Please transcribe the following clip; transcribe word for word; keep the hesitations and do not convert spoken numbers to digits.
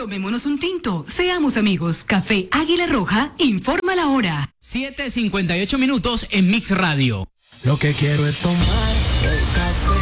Tomémonos un tinto, seamos amigos. Café Águila Roja, informa la hora. siete cincuenta y ocho minutos en Mix Radio. Lo que quiero es tomar el café